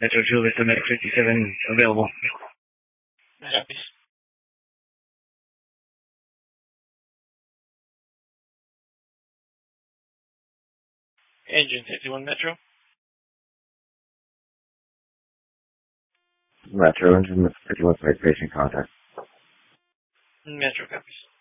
Metro Chula Vista Medic 57 available. Copies. Engine 51 Metro. Metro engine 51 patient contact. Metro copies.